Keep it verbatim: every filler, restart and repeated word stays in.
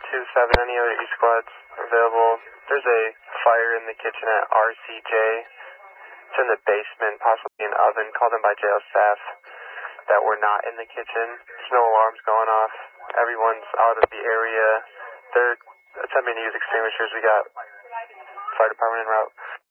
two seven, any other E squads available? There's a fire in the kitchen at R C J. It's in the basement, possibly an oven, called in by jail staff that were not in the kitchen. There's no alarms going off. Everyone's out of the area. They're attempting to use extinguishers. We got fire department en route.